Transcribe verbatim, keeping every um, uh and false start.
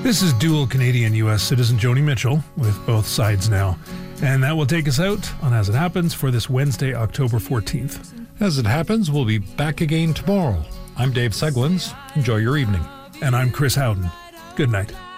This is dual Canadian U S citizen Joni Mitchell with Both Sides Now. And that will take us out on As It Happens for this Wednesday, October fourteenth. As It Happens, we'll be back again tomorrow. I'm Dave Seguins. Enjoy your evening. And I'm Chris Howden. Good night.